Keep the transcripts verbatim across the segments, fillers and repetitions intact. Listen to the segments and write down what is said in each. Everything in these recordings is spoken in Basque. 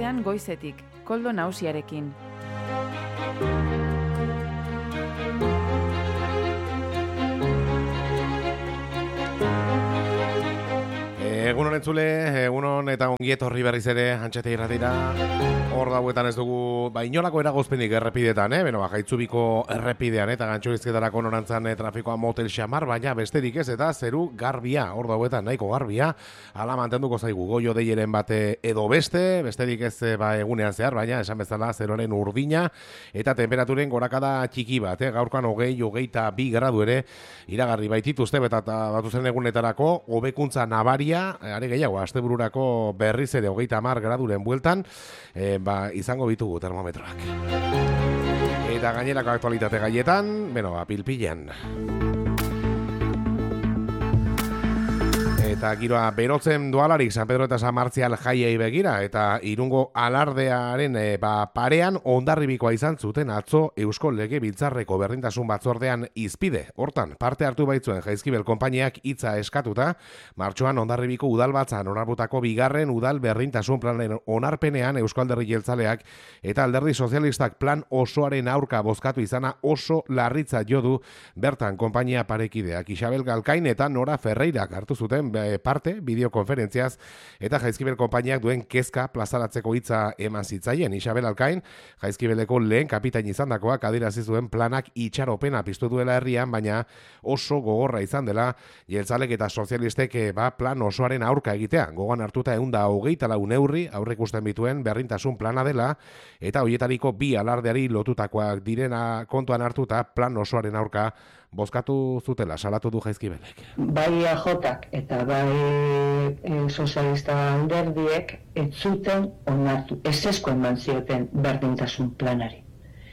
ostiralean goizetik, Koldo Nausiarekin. Egunon entzule, egunon eta ongietorri berriz ere antxete irratira. Hor dauetan ez dugu, ba, inolako eragozpenik errepidetan, eh? Beno, ba, Gaitzubiko errepidean eta Gantxoizketarako norantzan eh, trafikoa motel xamar, baina besterik ez eta zeru garbia, hor dauetan nahiko garbia, ala mantenduko zaigu goio deieren bate edo beste, besterik ez ba, egunean zehar, baina esan bezala zeroren urdina eta temperaturen gorakada txiki bat, eh? Gaurkoan hogei, hogeita bi gradu ere iragarri baitituzte, eta batu zen egunetarako, hobekuntza nabaria, are gehiago, astebururako berriz ere hogeita hamar graduren bueltan, e, ba, izango bitugu termometroak. Eta gainerako aktualitate gaietan, beno, apilpilan. Eta giroa berotzen dualarik San Pedro eta San Martzial jaiei begira, eta Irungo alardearen e, ba, parean Hondarribikoa izan zuten atzo Eusko Legebiltzarreko berdintasun batzordean izpide. Hortan, parte hartu baitzuen Jaizkibel konpainiak hitza eskatuta, martxoan Hondarribiko udalbatzan onartutako bigarren udal berdintasun planen onarpenean Eusko Alderdi Jeltzaleak eta Alderdi Sozialistak plan osoaren aurka bozkatu izana oso larritza jo du bertan konpainia parekideak. Isabel Galkain eta Nora Ferreirak hartu zuten parte, bideokonferentziaz, eta Jaizkibel konpainiak duen kezka plazaratzeko hitza eman zitzaien. Isabel Alkain, Jaizkibeleko lehen kapitain izandakoak adierazi zuen planak itxaropena piztu duela herrian, baina oso gogorra izan dela, jeltzalek eta sozialistek ba, plan osoaren aurka egitea. Gogoan hartuta ehun eta hogeita lau neurri aurreikusten bituen berdintasun plana dela, eta horietariko bi alardeari lotutakoak direna kontuan hartuta plan osoaren aurka bozkatu zutela, salatu du Jaizkibelek. Bai A Jak eta bai e, sozialista alderdiek ez zuten onartu, ezezko eman zioten berdintasun planari.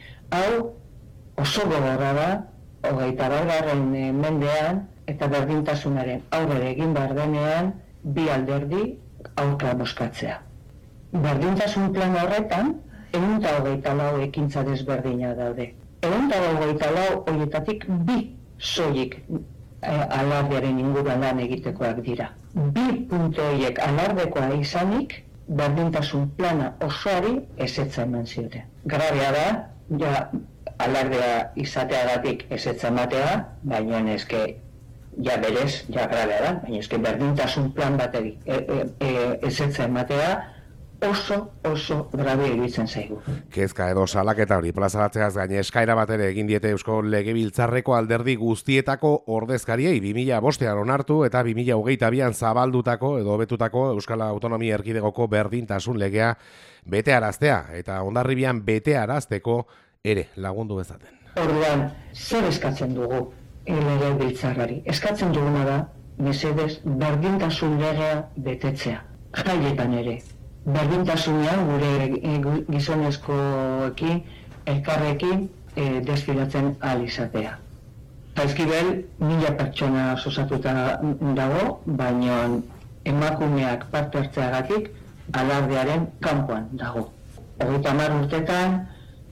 Hau oso gogorra da, hogeita batgarren mendean eta berdintasunaren aurrera egin behar denean bi alderdi aurka bozkatzea. Berdintasun plan horretan, ehun eta hogeita lau ekintza desberdina daude. Ehun eta hogeita lau horietatik bi soilik eh, alardearen inguruan lan egitekoak dira. Bi puntu horiek alardekoa izanik, berdintasun plana osoari ezetza eman zioten. Grabea da, ja alardea izateagatik ezetza ematea, baina eske ja berez, ja grabea da, baina eske berdintasun plan bateri e, e, e, ezetza ematea, oso, oso grabe iruditzen zaigu. Kezka edo salaketa hori plazaratzeaz gain eskaera bat ere egin diete Eusko Legebiltzarreko alderdi guztietako ordezkariei bi mila bostean onartu eta bi mila hogeita bian zabaldutako edo hobetutako Euskal Autonomia Erkidegoko berdintasun legea betearaztea eta Hondarribian betearazteko ere lagundu bezaten. Orduan, zer eskatzen dugu Legebiltzarrari? Eskatzen duguna da, mesedez, berdintasun legea betetzea. Jaietan ere. Berdintasunean gure gizonezkoekin, elkarrekin e, desfilatzen ahal izatea. Jaizkibel mila pertsona osatuta dago, baina emakumeak parte hartzeagatik alardearen kanpoan dago. Hogeita hamar urtetan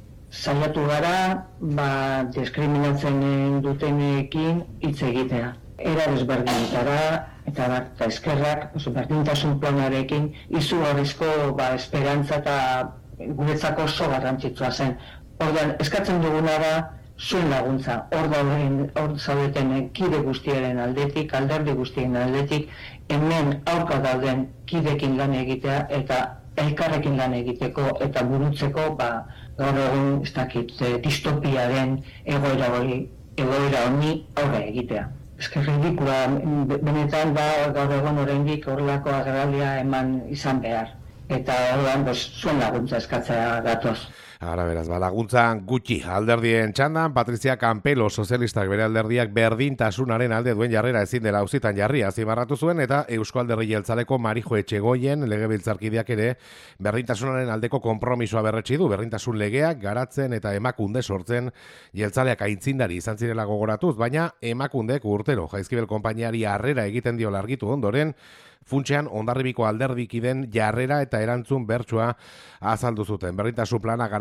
saiatu gara ba, diskriminatzen dutenekin hitz egitea. Era desberdinetara eta bat eskerrak, oso berdintasun planarekin izugarrizko ba, esperantza eta guretzako oso garrantzitsua zen. Orduan, eskatzen duguna da zuen laguntza, hor dauden, hor zaudeten kide guztiaren aldetik, alderdi guztien aldetik, hemen aurka dauden kidekin lan egitea eta elkarrekin lan egiteko eta burutzeko, ba, gaur egun ez dakit distopiaren egoera hori, egoera honi aurre egitea. Eske ridikula, benetan da gaur egon oraindik horrelako agerraldia eman izan behar. Eta horrean, zuen laguntza eskatzea gatoz. Ara beraz, ba, laguntzan gutxi alderdien txandan, Patrizia Campelo sozialistak bere alderdiak berdintasunaren alde duen jarrera ezin dela auzitan jarri azimarratu zuen, eta Eusko Alderdi Jeltzaleko Marijo Etxegoien legebiltzarkideak ere berdintasunaren aldeko konpromisoa berretsi du, berdintasun legeak garatzen eta emakunde sortzen jeltzaleak aintzindari izan zirela gogoratuz, baina emakundek urtero Jaizkibel konpainiari harrera egiten dio largitu ondoren, funtsean Hondarribiko alderdikiden jarrera eta erantzun bertsua azaldu zuten. Berdintasun plana gara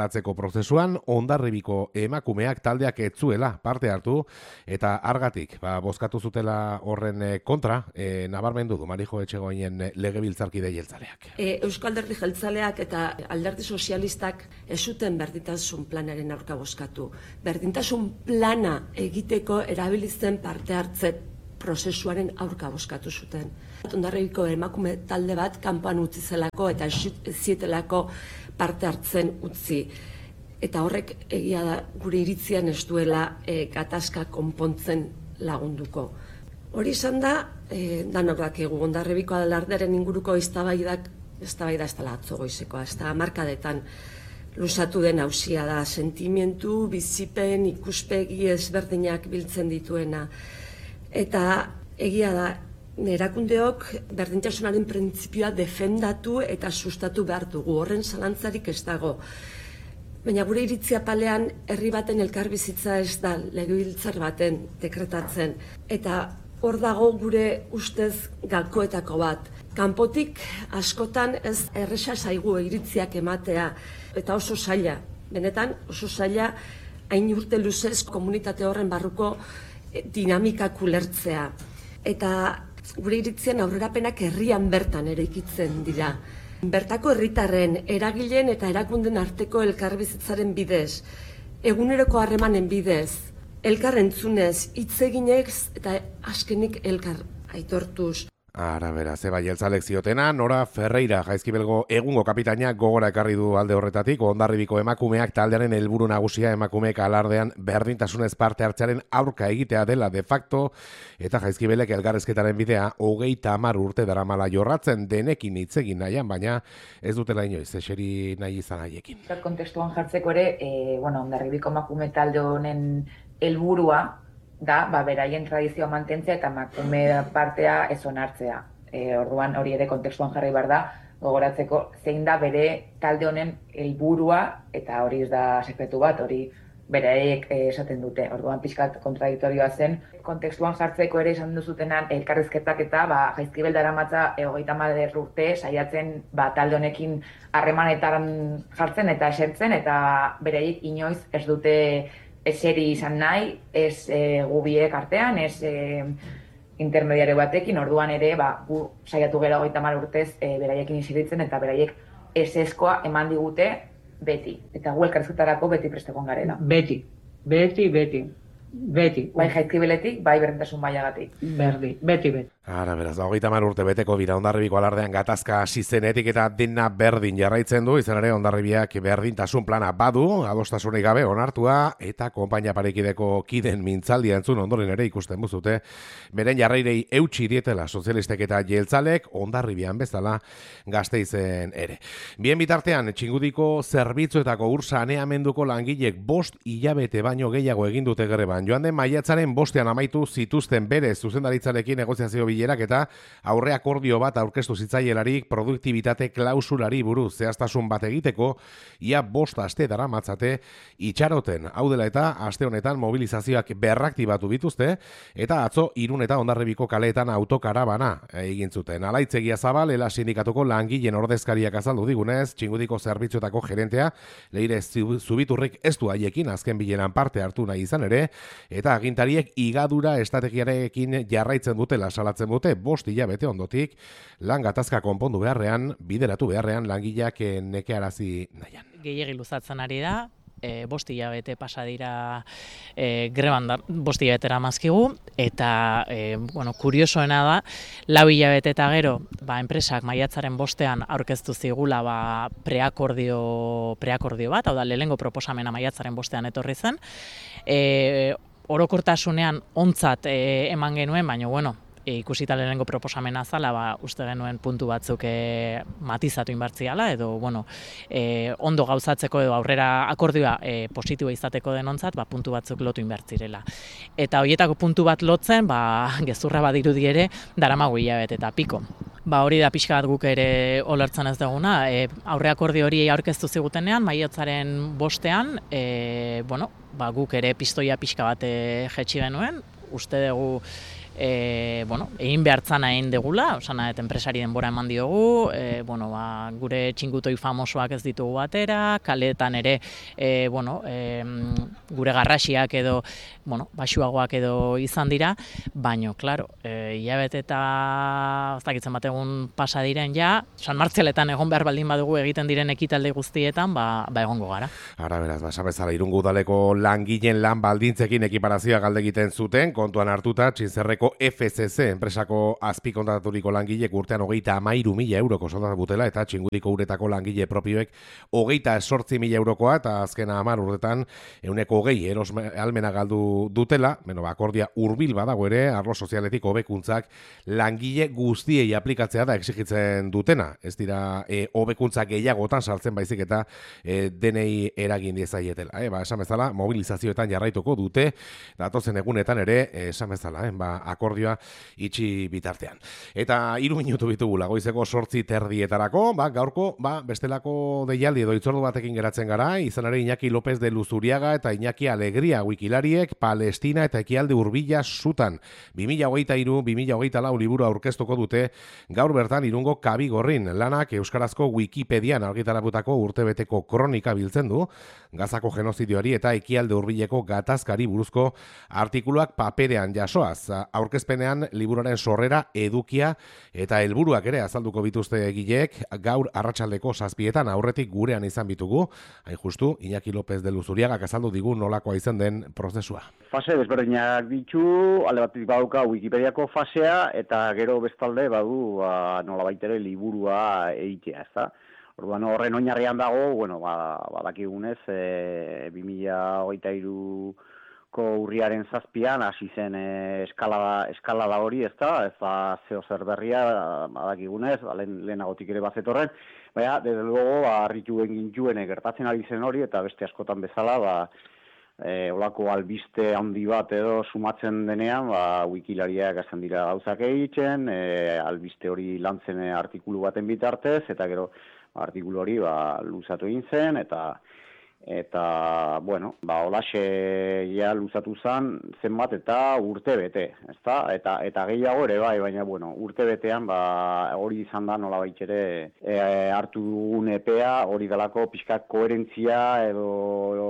salatzeko prozesuan Hondarribiko emakumeak taldeak ez zuela parte hartu eta argatik ba, bozkatu zutela horren kontra e, nabarmendu du Marijo Etxegoinen legebiltzarkide jeltzaleak. E, Eusko Alderdi Jeltzaleak eta Alderdi Sozialistak ez zuten berdintasun planaren aurka bozkatu. Berdintasun plana egiteko erabilizen parte hartze prozesuaren aurka bozkatu zuten. Hondarribiko emakume talde bat kanpoan utzi zelako eta ez zietelako parte hartzen utzi. Eta horrek egia da gure iritzian ez duela e, gatazka konpontzen lagunduko. Hori izan da, e, danok dakigu Hondarribiko alardearen inguruko eztabaidak, eztabaida ez dela atzo goizekoa, ez da hamarkadetan luzatu den auzia da, sentimentu, bizipen, ikuspegi ezberdinak biltzen dituena. Eta egia da, erakundeok berdintasunaren printzipioa defendatu eta sustatu behar dugu, horren zalantzarik ez dago. Baina gure iritzia palean herri baten elkarbizitza ez da legebiltzar baten dekretatzen. Eta hor dago gure ustez gakoetako bat. Kanpotik askotan ez erresa zaigu iritziak ematea eta oso zaila. Benetan oso zaila hain urte luzez komunitate horren barruko dinamikak ulertzea. Eta gure iritzian aurrerapenak herrian bertan eraikitzen dira. Bertako herritarren, eragileen eta erakunden arteko elkarbizitzaren bidez, eguneroko harremanen bidez, elkar entzunez, hitz eginez eta azkenik elkar aitortuz. Ara, bera, zeba jeltzalek ziotena, Nora Ferreira Jaizkibelgo egungo kapitaina gogora ekarri du alde horretatik, Hondarribiko emakumeak taldearen helburu nagusia emakumeek alardean berdintasunez parte hartzearen aurka egitea dela de facto, eta Jaizkibelek elkarrezketaren bidea hogeita hamar urte daramala jorratzen denekin hitz egin nahian, baina ez dutela inoiz, eseri nahi izan haiekin. Kontestuan jartzeko ere, e, bueno, Hondarribiko emakume talde honen helburua da, ba, beraien tradizioa mantentzea eta emakume partea ez onartzea. E, orduan hori ere kontekstuan jarri behar da, gogoratzeko zein da bere talde honen helburua eta hori ez da sekretu bat, hori beraiek e, esaten dute. Orduan pixkat kontradiktorioa zen. Kontekstuan jartzeko ere esan duzutenan elkarrizketak eta ba, Jaizkibel daramatza e, hogeita hamar urte saiatzen ba, talde honekin harremanetan jartzen eta esertzen eta beraiek inoiz ez dute eseri izan nahi, ez e, gubiek artean, ez e, intermediario batekin, orduan ere, ba, gu saiatu gera hogeita hamar urtez e, beraiekin isiritzen eta beraiek eseskoa eman digute beti. Eta gu elkarrizketarako beti prestegon garela. Beti, beti, beti, beti. Bai Jaizkibeletik, bai berdintasun mailagatik. Berdi, beti, beti. Ara, beraz, hogeita hamar urte beteko bira Hondarribiko alardean gatazka hasi zenetik eta dena berdin jarraitzen du, izan ere Hondarribiak berdintasun plana badu, adostasunik gabe onartua, eta konpainia parekideko kiden mintzaldia entzun ondoren ere ikusten buzute, beren jarrairei eutxi dietela sozialistek eta jeltzalek Hondarribian bezala Gasteizen ere. Bien bitartean, Txingudiko zerbitzuetako ur saneamenduko langilek bost hilabete baino gehiago egin dute greban. Joan den maiatzaren bostean amaitu zituzten bere zuzendaritzarekin negoziazio bilerak eta aurre akordio bat aurkeztu zitzaielarik produktibitate klausulari buruz zehaztasun bat egiteko, ia bost aste daramatzate itxaroten. Hau dela eta aste honetan mobilizazioak berraktibatu bituzte eta atzo Irun eta Hondarribiko kaleetan autokarabana egin zuten. Alaitzegia Zabal, Ela sindikatuko langileen ordezkariak azaldu digunez, Txingudiko zerbitzuetako gerentea Leire Zubiturrik ez du haiekin azken bileran parte hartu nahi izan ere, eta agintariek igadura estrategiarekin jarraitzen dutela salatzen dute bost hilabete ondotik lan gatazka konpondu beharrean, bideratu beharrean langileak nekearazi nahian. Gehiegi luzatzen ari da, e, bost hilabete pasa dira e, greban da, bost hilabetera mazkigu, eta e, bueno, kuriosoena da, lau hilabete eta gero, ba, enpresak maiatzaren bostean aurkeztu zigula ba, preakordio, preakordio bat, hau da, lehengo proposamena maiatzaren bostean etorri zen, e, orokortasunean ontzat e, eman genuen, baina bueno, E, ikusita lehenengo proposamena zala, ba, uste genuen puntu batzuk e, matizatu inbartziala, edo bueno, e, ondo gauzatzeko edo aurrera akordioa e, positiboa izateko denontzat, ba, puntu batzuk lotu inbartzirela. Eta horietako puntu bat lotzen, ba, gezurra badirudi ere, daramago hilabete eta piko. Ba, hori da pixka bat guk ere olertzen ez duguna, e, aurre akordio hori aurkeztu zigutenean, maiatzaren bostean, e, bueno, ba, guk ere pistoia pixka bat e, jetxi genuen, uste dugu e, bueno, egin behartzana egin degula, osana, eta enpresari denbora eman diogu, e, bueno, ba, gure txingutoi famosoak ez ditugu batera, kaleetan ere, e, bueno, e, gure garrasiak edo, bueno, basuagoak edo izan dira, baino, klaro, e, hilabete eta ez dakitzen bat egun pasa diren ja, San Martzialetan egon behar baldin badugu egiten diren ekitaldi guztietan, ba, ba egongo gara. Ara beraz, basa bezala, Irungo udaleko langileen lan baldintzekin ekiparazioa galde egiten zuten, kontuan hartuta, Txinzerreko F C C enpresako azpikontrataturiko langilek urtean hogeita amairu mila euroko soldata butela, eta Txingudiko uretako langile propioek hogeita sortzi mila eurokoa, eta azkena hamar urtetan euneko hogei eros almena galdu dutela, beno, akordia hurbil badago ere, arlo sozialetik hobekuntzak langile guztiei aplikatzea da exigitzen dutena. Ez dira e, hobekuntzak gehiagotan sartzen baizik eta e, denei eragin diezaietela. E, ba, esan bezala, mobilizazioetan jarraituko dute, datozen egunetan ere, e, esan bezala, e, ba, akordioa itxi bitartean. Eta hiru minutu bitugula, goizeko sortzi terdietarako, ba, gaurko, ba, bestelako deialdi edo itzordu batekin geratzen gara, izan ere Iñaki López de Luzuriaga eta Iñaki Alegria wikilariek Palestina eta Ekialde Hurbila sutan. bi mila hogeita hiru bi mila hogeita lau liburu aurkeztuko dute gaur bertan Irungo Kabigorrin. Lanak euskarazko Wikipedian argitaratutako urtebeteko kronika biltzen du, Gazako genozidioari eta Ekialde Hurbileko gatazkari buruzko artikuluak paperean jasoaz. Aurkezpenean liburuaren sorrera, edukia eta helburuak ere azalduko bituzte egileek gaur arratsaldeko zazpietan aurretik gurean izan bitugu. Hain justu, Iñaki López de Luzuriaga azaldu digu nolakoa izan den prozesua. Fase desberdinak ditu, alde batetik badauka Wikipediako fasea, eta gero bestalde badu ba, nolabait ere liburua egitea, ezta? Orduan horren oinarrian dago, bueno, ba, badakigunez, e, bi mila hogeita hiruko urriaren zazpian hasi zen e, eskalada, eskalada hori, ezta? Ez da zeo zer berria, badakigunez, ba, lehen, lehenagotik ere bazetorren, baina, desde luego, ba, harrituen gintuen gertatzen ari zen hori, eta beste askotan bezala, ba, E, olako albiste handi bat edo sumatzen denean, ba, wikilariak esan dira gauzak egiten, e, albiste hori lantzen artikulu baten bitartez, eta gero ba, artikulu hori ba, luzatu egin zen, eta eta, bueno, ba, holaxe ja luzatu zen zenbat eta urte bete, ezta? Eta, eta gehiago ere bai, baina, bueno, urte betean, ba, hori izan da nolabait ere e, hartu dugun epea, hori dalako pixkat koherentzia edo, edo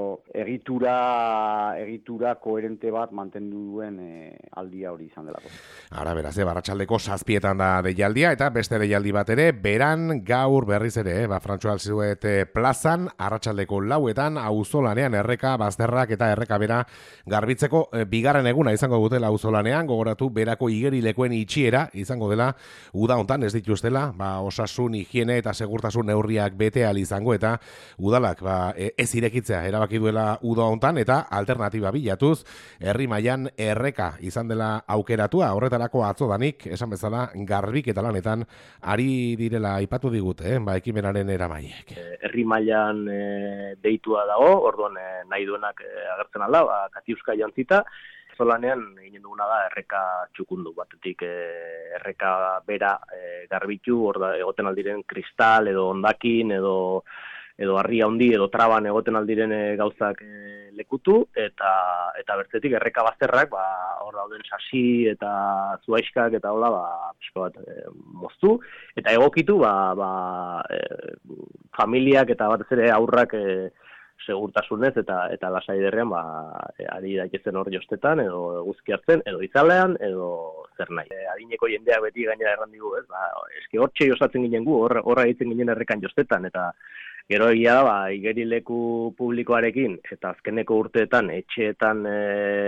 egitura, egitura koherente bat mantendu duen e, aldia hori izan delako. Ara, beraz, barratxaldeko zazpietan da deialdia, eta beste deialdi bat ere, beran gaur berriz ere, eh, ba, Frantxo Alziuet plazan, arratsaldeko lauetan, auzolanean erreka, bazterrak eta erreka bera garbitzeko e, bigarren eguna izango dutela auzolanean, gogoratu berako igerilekoen itxiera izango dela uda hontan ez dituztela, ba, osasun, higiene eta segurtasun neurriak bete ahal izango, eta udalak ba, e, ez irekitzea erabaki duela uda hontan, eta alternatiba bilatuz, herri mailan erreka izan dela aukeratua, horretarako atzodanik, esan bezala, garbik eta lanetan ari direla aipatu digute, eh, ba, ekimenaren eramaiek. Herri mailan e, deitua dago, orduan e, nahi duenak e, agertzen alda, ba, katiuska jantzita. Zolanean egin duguna da erreka txukundu batetik, e, erreka bera e, garbitu, orda egoten aldiren kristal edo ondakin edo edo harria handi edo traban egoten aldiren e, gauzak e, lekutu, eta eta bertzetik erreka bazterrak, ba, hor dauden sasi eta zuaiskak eta hola, ba, pixko bat e, moztu, eta egokitu, ba, ba, e, familiak eta batez ere aurrak e, segurtasunez eta eta lasaiderrean ba ari daitezen hor jostetan edo eguzki hartzen edo itzalean edo zer nahi. E, adineko jendeak beti gainera erran digu, ez? Ba, eske hortxe jostatzen ginen gu, hor horra egiten ginen errekan jostetan, eta gero egia da, ba, igerileku publikoarekin eta azkeneko urteetan etxeetan e,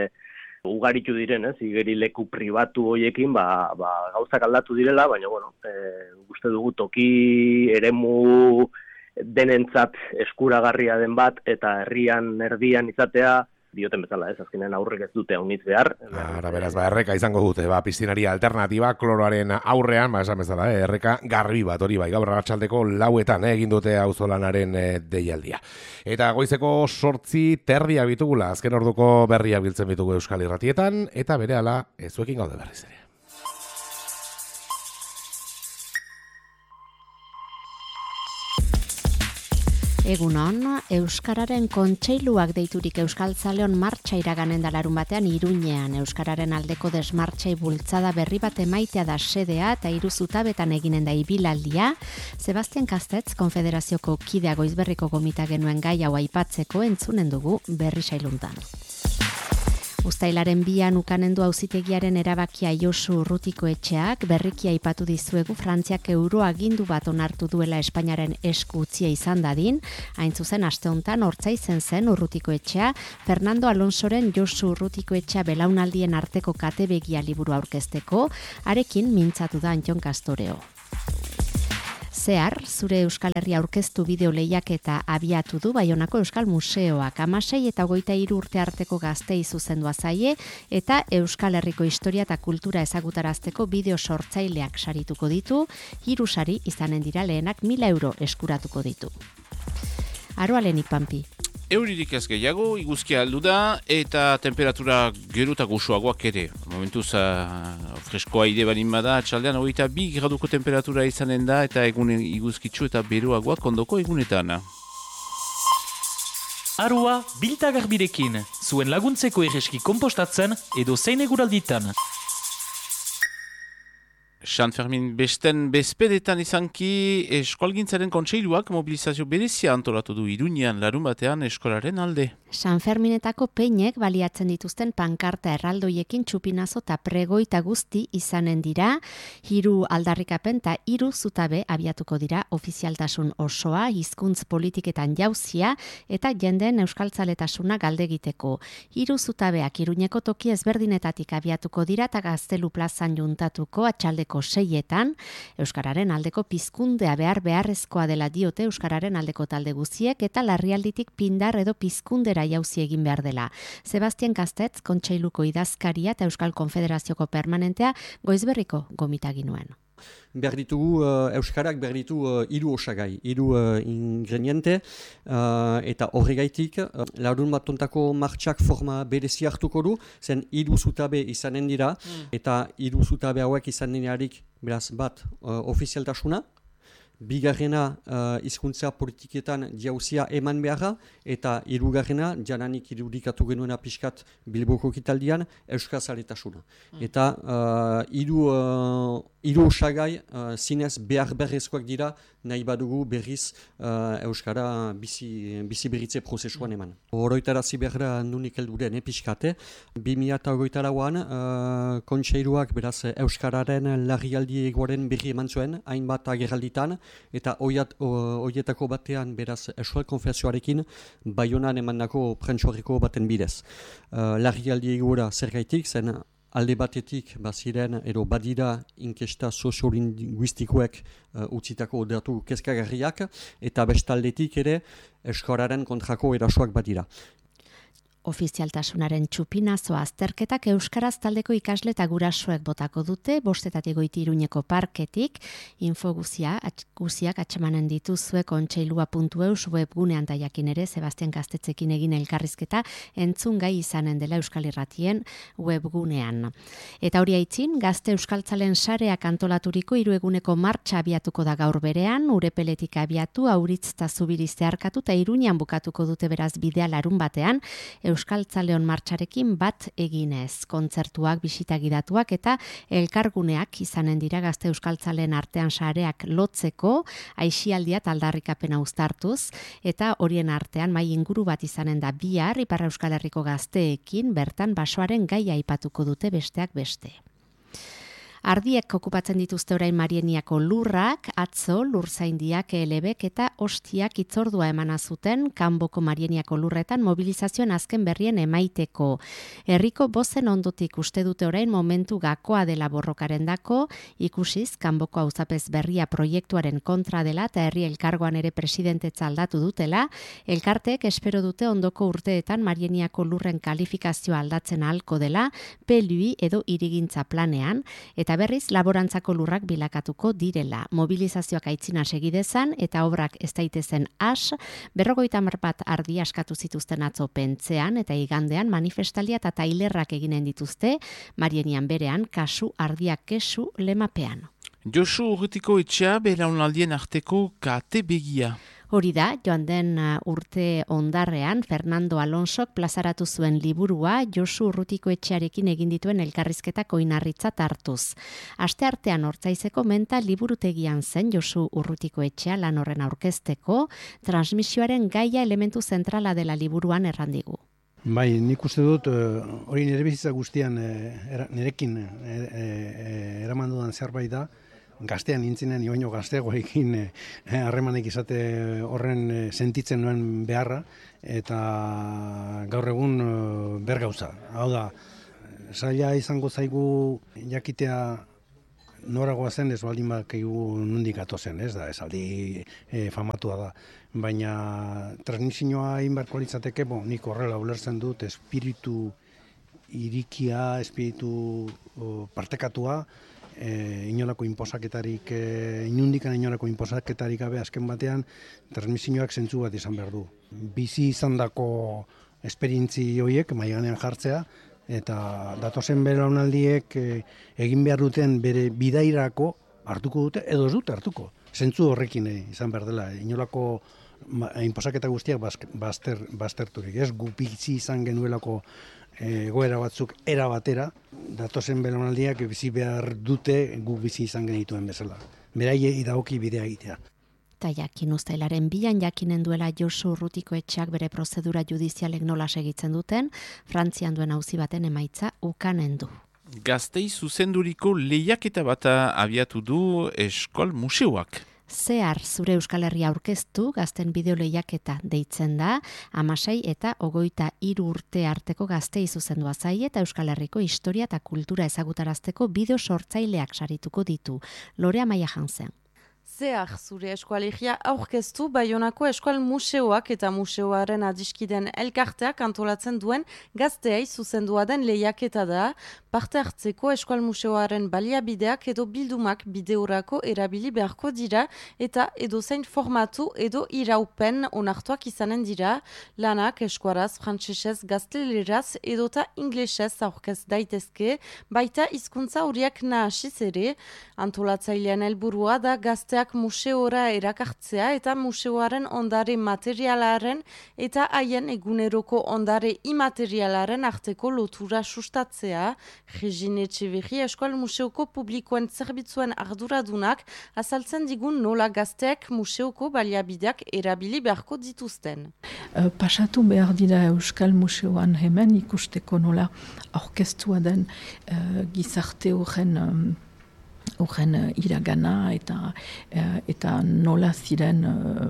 ugaritu diren, ez? Igerileku pribatu hoiekin ba, ba, gauzak aldatu direla, baina bueno, e, uste dugu toki eremu denentzat eskuragarria den bat eta herrian erdian izatea dioten bezala, ez, azkenean aurrek ez dute haunitz behar. Ara, beraz, ba, erreka izango dute, ba, piztinari alternatiba kloroaren aurrean, ba, esan bezala, eh, erreka garbi bat, hori bai, gaur arratsaldeko lauetan eh, egin dute auzolanaren eh, deialdia. Eta goizeko sortzi terdia bitugula, azken orduko berria biltzen bitugu Euskal Irratietan, eta berehala ezuekin gaude berriz ere. Egunon, Euskararen kontseiluak deiturik Euskaltzaleon martxa iraganen da larun batean Iruñean. Euskararen aldeko desmartxai bultzada berri bat emaitea da sedea eta hiru zutabetan eginen da ibilaldia. Sebastian Kastetz, Konfederazioko kidea Goizberriko gomita genuen gai hau aipatzeko entzunen dugu berri sailuntan. Uztailaren bian ukanen du auzitegiaren erabakia Josu Urrutiko etxeak, berriki aipatu dizuegu Frantziak euro agindu bat onartu duela Espainiaren esku utzia izan dadin, hain zuzen aste hontan Ortzaizen zen Urrutiko etxea, Fernando Alonsoren Josu Urrutiko etxea belaunaldien arteko katebegia liburu aurkezteko, arekin mintzatu da Antxon Kastoreo. Zehar, zure Euskal Herria aurkeztu bideo lehiaketa abiatu du Baionako Euskal Museoak, hamasei eta hogeita hiru urte arteko gaztei zuzendua zaie eta Euskal Herriko historia eta kultura ezagutarazteko bideo sortzaileak sarituko ditu, hiru sari izanen dira lehenak mila euro eskuratuko ditu. Aroalenik, Pampi. Euririk ez gehiago, iguzkia aldu da, eta temperatura gero eta goxoagoak ere. Momentuz, uh, freskoa ide balin bada, atxaldean hogeita bi graduko temperatura izanen da, eta egun iguzkitzu eta beroagoak ondoko egunetan. Arua, bilta garbirekin, zuen laguntzeko erreski kompostatzen edo zein eguralditan. San Fermin besten bezpedetan izanki eskualgintzaren kontseiluak mobilizazio berezia antolatu du Iruñean larun batean eskolaren alde. San Ferminetako peinek baliatzen dituzten pankarta erraldoiekin txupinazo eta pregoita guzti izanen dira, hiru aldarrikapen eta hiru zutabe abiatuko dira ofizialtasun osoa, hizkuntz politiketan jauzia eta jendeen euskaltzaletasuna galdegiteko. Hiru zutabeak Iruñeko toki ezberdinetatik abiatuko dira eta Gaztelu plazan juntatuko atxaldeko seietan, Euskararen aldeko pizkundea behar beharrezkoa dela diote Euskararen aldeko talde guziek eta larrialditik pindar edo pizkundera jauzi egin behar dela. Sebastian Kastetz, Kontseiluko idazkaria eta Euskal Konfederazioko permanentea Goizberriko gomita ginuen. Behar ditugu, uh, Euskarak behar ditu uh, hiru osagai, hiru uh, ingrediente, uh, eta horregaitik, uh, larun bat tontako martxak forma berezi hartuko du, zen hiru zutabe izanen dira, mm. eta hiru zutabe hauek izanen dirarik, beraz, bat, uh, ofizialtasuna, bigarrena uh, hizkuntza politiketan jauzia eman beharra, eta hirugarrena jananik irudikatu genuena pixkat Bilboko kitaldian, euskazaletasuna. Mm. Eta uh, hiru uh, hiru osagai uh, zinez behar beharrezkoak dira nahi badugu berriz uh, euskara bizi, bizi berritze prozesuan eman. Oroitarazi behar nunik helduren episkate, bi mila hogeita lauan uh, kontseiluak beraz euskararen larrialdi egoaren berri eman zuen, hainbat agerralditan, eta hoietako batean beraz Euskal Konfederazioarekin Baionan emandako prentsoarriko baten bidez. Uh, larrialdi egoera zergaitik, zen alde batetik baziren edo badira inkesta soziolinguistikoek uh, utzitako datu kezkagarriak, eta bestaldetik ere euskararen kontrako erasoak badira. Ofizialtasunaren txupinazoa azterketak euskaraz taldeko ikasle eta gurasoek botako dute, bostetatik goiti Iruñeko parketik, info guzia, at, guziak atxemanen dituzue kontseilua puntu eus webgunean da jakin ere, Sebastian Kastetzekin egin elkarrizketa entzun gai izanen dela Euskal Irratien webgunean. Eta hori aitzin, Gazte Euskaltzalen sareak antolaturiko hiru eguneko martxa abiatuko da gaur berean, Urepeletik abiatu, Auritz eta Zubiriz zeharkatu eta Iruñan bukatuko dute beraz bidea larun batean, Euskaltzaleon martxarekin bat eginez. Kontzertuak, bisita gidatuak eta elkarguneak izanen dira Gazte Euskaltzaleen artean sareak lotzeko, aisialdia aldarrikapena uztartuz, eta horien artean mai inguru bat izanen da bihar Ipar Euskal Herriko gazteekin bertan basoaren gaia aipatuko dute besteak beste. Ardiek okupatzen dituzte orain Marieniako lurrak, atzo lurzaindiak elebek eta ostiak itzordua emana zuten kanboko Marieniako lurretan mobilizazioen azken berrien emaiteko. Herriko bozen ondotik uste dute orain momentu gakoa dela borrokarendako, ikusiz kanboko auzapez berria proiektuaren kontra dela eta herri elkargoan ere presidentetza aldatu dutela, elkarteek espero dute ondoko urteetan Marieniako lurren kalifikazioa aldatzen ahalko dela, P L U I edo hirigintza planean, eta berriz laborantzako lurrak bilakatuko direla. Mobilizazioak aitzina segidezan eta obrak ez daitezen as, berrogeita hamar bat ardi askatu zituzten atzo Pentzean eta igandean manifestalia eta tailerrak eginen dituzte, Marienian berean kasu ardiak kesu lemapean. Josu Urrutiko etxea belaunaldien arteko kate begia. Hori da, joan den urte ondarrean, Fernando Alonsok plazaratu zuen liburua Josu Urrutikoetxearekin egin dituen elkarrizketak oinarritzat hartuz. Aste artean Ortzaizeko menta liburutegian zen Josu Urrutikoetxea lan horren aurkezteko, transmisioaren gaia elementu zentrala dela liburuan errandigu. Bai, nik uste dut, hori nire bizitza guztian nirekin eraman dudan zerbait da, gaztean nintzinen, ioino gazteagoekin harremanek izate horren sentitzen nuen beharra, eta gaur egun bergauza. Hau da, zaila izango zaigu jakitea noragoa zen, ez baldin bakigu nondik atozen, ez da, ez aldi famatua da. Baina transmisioa egin beharko litzateke, bo, nik horrela ulertzen dut, espiritu irikia, espiritu partekatua, E, inolako inposaketarik, e, inundikan inolako inposaketarik gabe azken batean transmisioak zentzu bat izan behar du. Bizi izandako esperientzi horiek maiganean jartzea eta datozen belaunaldiek e, egin behar duten bere bidairako hartuko dute edo ez dute hartuko. Zentzu horrekin e, izan behar dela, inolako inposaketa guztiak bazter, bazterturik. Ez gu bizi izan genuelako egoera batzuk era batera, datozen belaunaldiak bizi behar dute gu bizi izan genituen bezala. Beraiei dagoki bidea egitea. Ta jakin uztailaren bian jakinen duela Josu Urrutikoetxeak bere prozedura judizialek nola segitzen duten, Frantzian duen auzi baten emaitza ukanen du. Gaztei zuzenduriko lehiaketa bat abiatu du Eskol Museoak. Zehar zure Euskal Herria aurkeztu gazten bideo lehiaketa deitzen da, hamasei eta hogeita hiru urte arteko gaztei zuzendua zaie eta Euskal Herriko historia eta kultura ezagutarazteko bideo sortzaileak sarituko ditu. Lorea Maia Jansen. Zehar zure eskualegia aurkeztu Baionako Eskual Museoak eta museoaren adiskiden elkarteak antolatzen duen gazteai zuzendua den lehiaketa da, parte hartzeko Eskual Museoaren baliabideak edo bildumak bideorako erabili beharko dira eta edozein formatu edo iraupen onartuak izanen dira, lanak eskuaraz, frantsesez, gazteleraz edota inglesez aurkez daitezke, baita hizkuntza horiek nahasiz ere, antolatzailean helburua da gazteak museora erakartzea eta museoaren ondare materialaren eta haien eguneroko ondare imaterialaren arteko lotura sustatzea. Regine Etxeberri Eskual Museoko publikoen zerbitzuen arduradunak azaltzen digun nola gazteak museoko baliabideak erabili beharko dituzten. Uh, pasatu behar dira Euskal Museoan hemen ikusteko nola aurkeztua den uh, gizarte horren um, horren uh, iragana eta uh, eta nola ziren uh,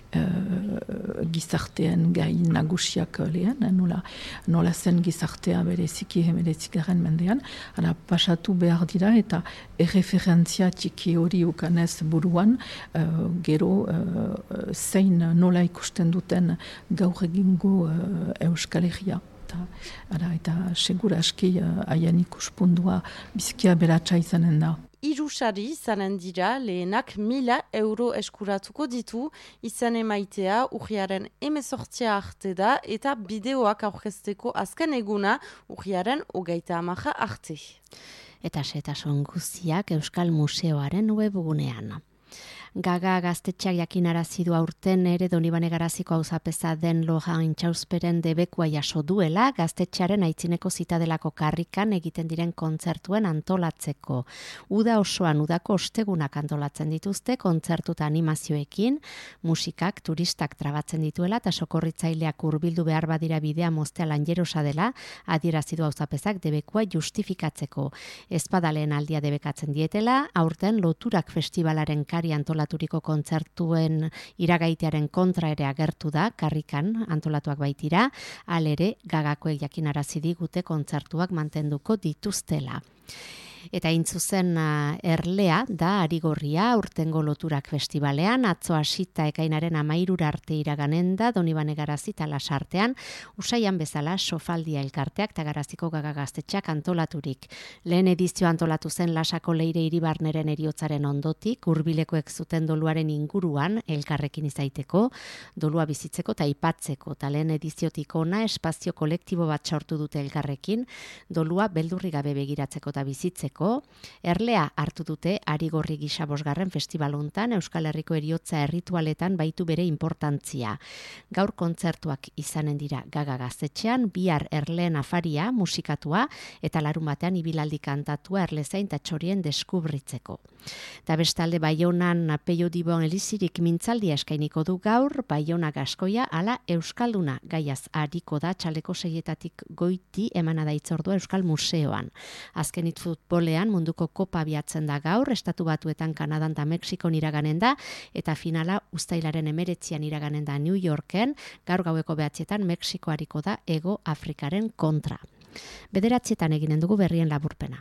uh, gizartean gai nagusiak lehen, nola, nola zen gizartea bereziki hemeretzikaren mendean, ara pasatu behar dira eta erreferentzia txiki hori ukanez buruan, uh, gero uh, zein nola ikusten duten gaur egingo uh, Euskal Herria. Eta, ara, eta segura aski haien uh, ikuspundua bizkia beratsa izanen da. Irusari izanen dira lehenak mila euro eskuratuko ditu, izan emaitea urriaren emezortzia arte da eta bideoak aurkezteko azken eguna urriaren hogeita hamaja arte. Eta setasun guztiak Euskal Museoaren webgunean. Gaga gaztetxeak jakinarazi du aurten ere Donibane Garaziko auzapeza den Lohan Txausperen debekua jaso duela gaztetxearen aitzineko zitadelako karrikan egiten diren kontzertuen antolatzeko. Uda osoan udako ostegunak antolatzen dituzte kontzertu eta animazioekin, musikak turistak trabatzen dituela eta sokorritzaileak hurbildu behar badira bidea moztea lanjerosa dela adierazi du auzapezak debekua justifikatzeko. Ezpadaleen aldia debekatzen dietela, aurten Loturak festivalaren kari antolatzen antolaturiko kontzertuen iragaitearen kontra ere agertu da, karrikan antolatuak baitira, alere gagakoek jakinarazi digute kontzertuak mantenduko dituztela. Eta intzuzen uh, erlea da Arigorria urtengo Loturak festivalean, atzo hasita ekainaren amairura arte iraganen da Donibane Garazi eta Lasartean, usaian bezala Sofaldia elkarteak eta Garaziko Gaga gaztetxeak antolaturik. Lehen edizio antolatu zen Lasako Leire Iribarneren eriotzaren ondotik, hurbilekoek zuten doluaren inguruan elkarrekin izaiteko, dolua bizitzeko eta aipatzeko, eta lehen ediziotik ona espazio kolektibo bat sortu dute elkarrekin, dolua beldurri gabe begiratzeko eta bizitzeko. egiteko. Erlea hartu dute Arigorri gisa bosgarren festivaluntan Euskal Herriko eriotza erritualetan baitu bere importantzia. Gaur kontzertuak izanen dira Gaga Gaztetxean, bihar Erleen afaria musikatua eta larun batean ibilaldi kantatua Erlezain eta Txorien deskubritzeko. Eta bestalde Baionan Peio Dibon Elizirik mintzaldia eskainiko du gaur, Baiona Gaskoia ala Euskalduna gaiaz ariko da txaleko seietatik goiti emana da itzordua Euskal Museoan. Azkenit futbolean munduko kopa abiatzen da gaur, Estatu Batuetan, Kanadan eta Mexikon iraganen da, eta finala uztailaren emeretzian iraganen da New Yorken, gaur gaueko behatzietan Mexiko hariko da Ego Afrikaren kontra. Bederatzietan eginen dugu berrien laburpena.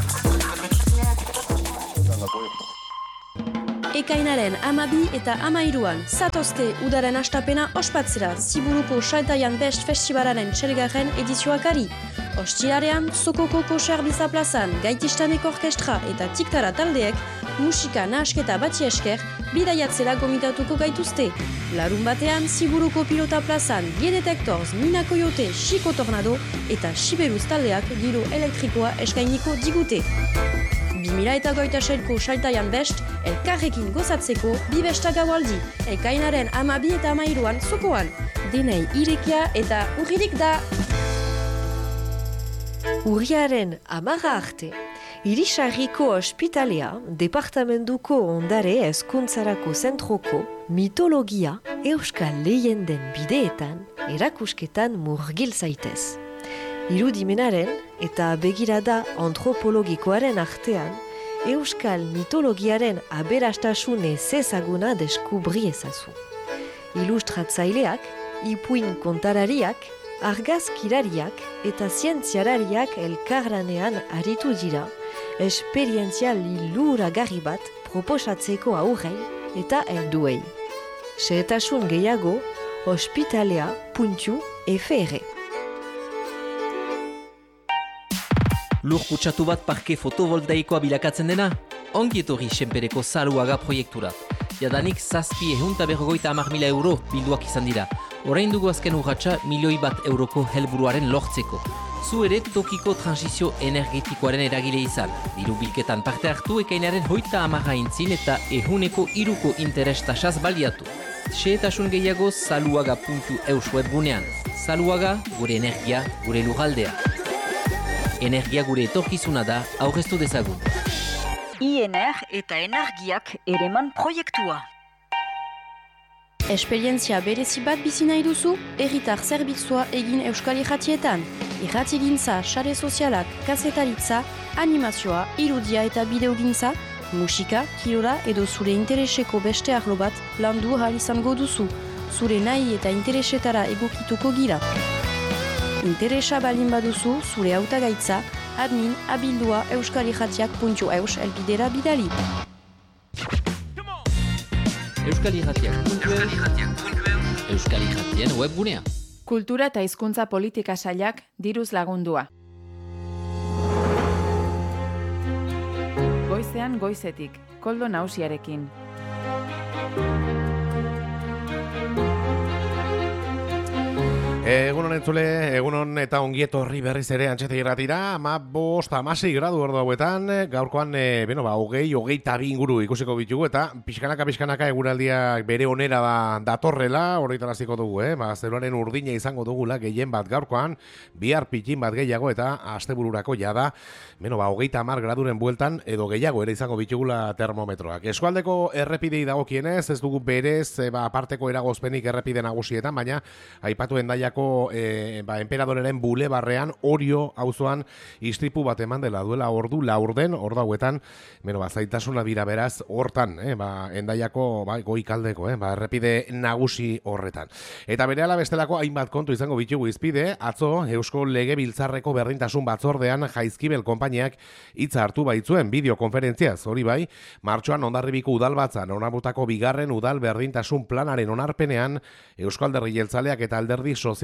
Ekainaren amabi eta amairuan, zatozte udaren astapena ospatzera Ziburuko Saltaian Best Festivalaren txelgarren edizioakari. Ostiarean, Sokoko Koser Biza plazan, Gaitistanek orkestra eta Tiktara taldeek, musika nahasketa bati esker, bidaiatzera gomitatuko gaituzte. Larun batean, Ziburuko Pilota plazan, Biedetektors, Mina Coyote, Chico Tornado eta Siberuz taldeak giro elektrikoa eskainiko digute. bi mila eta goita seiko Saltaian Best, elkarrekin gozatzeko bi besta gaualdi, ekainaren amabi eta amairuan zokoan. Denei irekia eta urririk da! Urriaren amaga arte, Irisarriko ospitalea, departamentuko ondare hezkuntzarako zentroko, mitologia, euskal leyenden bideetan, erakusketan murgil zaitez. Irudimenaren eta begirada antropologikoaren artean, euskal mitologiaren aberastasun ezezaguna deskubri ezazu. Ilustratzaileak, ipuin kontarariak, argazkirariak eta zientziarariak elkarlanean aritu dira, esperientzia liluragarri bat proposatzeko aurrei eta helduei. Xehetasun gehiago, ospitalea puntu fr. Lur kutsatu bat parke fotovoltaikoa bilakatzen dena? Ongi etorri Senpereko Zaluaga proiektura. Jadanik zazpi ehunta berrogeita hamar mila euro bilduak izan dira. Orain dugu azken urratsa milioi bat euroko helburuaren lortzeko. Zu ere tokiko transizio energetikoaren eragile izan. Diru bilketan parte hartu ekainaren hoita hamarra intzin eta ehuneko iruko interes tasaz baliatu. Xehetasun gehiago zaluaga puntu eus webgunean. Zaluaga, gure energia, gure lurraldea. Energia gure etorkizuna da, aurreztu dezagun. I N R eta energiak ereman proiektua. Esperientzia berezi bat bizi nahi duzu, herritar zerbitzua egin Euskal Irratietan. Irratigintza, sare sozialak, kazetaritza, animazioa, irudia eta bideogintza, musika, kirola edo zure intereseko beste arlo bat landu ahal izango duzu. Zure nahi eta interesetara egokituko gira. Interesa balin baduzu, zure hautagaitza, admin abildua euskalirratiak puntu eus elbidera bidali. Euskalirratiak puntu eus, Euskalirratien webgunea. Kultura eta hizkuntza politika sailak diruz lagundua. Goizean goizetik, Koldo Nausiarekin. Egunon entzule, egunon eta ongietorri berriz ere antxete irratira, ama bost, amasei gradu ordu hauetan, gaurkoan, e, beno, ba, hogei, hogei tabi inguru ikusiko bitugu, eta pixkanaka, pixkanaka eguraldiak bere onera da datorrela, horretaraziko dugu, eh? Ba, zeruaren urdina izango dugula gehien bat gaurkoan, bihar pitin bat gehiago eta astebururako jada, beno, ba, hogei tamar graduren bueltan, edo gehiago ere izango bitugula termometroak. Eskualdeko errepidei dagokienez, ez dugu berez, e, ba, aparteko eragozpenik errepide nagusietan, baina aipatu endaiako E, ba, Enperadoreren bulebarrean Orio auzoan istripu bat eman dela duela ordu laurden, ordu hauetan, bueno, ba, zaitasuna dira beraz hortan, eh, ba, endaiako ba, goikaldeko, eh, ba, errepide nagusi horretan. Eta berehala bestelako hainbat kontu izango bitugu izpide, atzo Eusko Legebiltzarreko berdintasun batzordean Jaizkibel konpainiak hitza hartu baitzuen bideokonferentziaz, hori bai, martxoan Hondarribiko udalbatzan onartutako bigarren udal berdintasun planaren onarpenean Eusko Alderdi Jeltzaleak eta Alderdi Sozialista